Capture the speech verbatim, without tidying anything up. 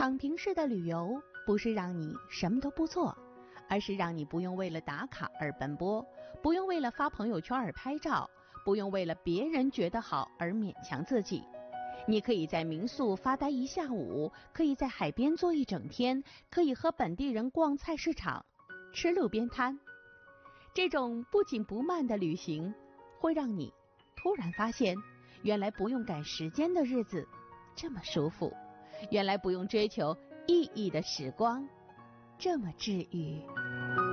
躺平式的旅游不是让你什么都不做，而是让你不用为了打卡而奔波，不用为了发朋友圈而拍照，不用为了别人觉得好而勉强自己。你可以在民宿发呆一下午，可以在海边坐一整天，可以和本地人逛菜市场，吃路边摊。这种不紧不慢的旅行，会让你突然发现，原来不用赶时间的日子这么舒服，原来不用追求意义的时光这么治愈。